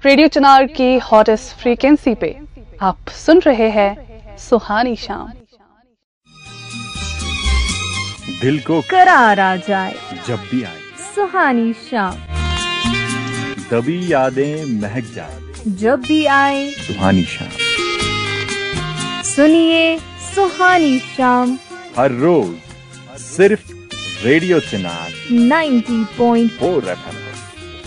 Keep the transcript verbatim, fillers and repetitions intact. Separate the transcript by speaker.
Speaker 1: Radio चिनार की hottest frequency पे आप सुन रहे हैं सुहानी शाम।
Speaker 2: दिल को
Speaker 3: करार आ जाए
Speaker 2: जब भी आए
Speaker 3: सुहानी शाम,
Speaker 2: दबी यादें महक जाए
Speaker 3: जब भी आए
Speaker 2: सुहानी शाम।
Speaker 3: सुनिए सुहानी शाम
Speaker 2: हर रोज सिर्फ रेडियो चिनार
Speaker 3: नब्बे पॉइंट
Speaker 2: फोर एफ एम।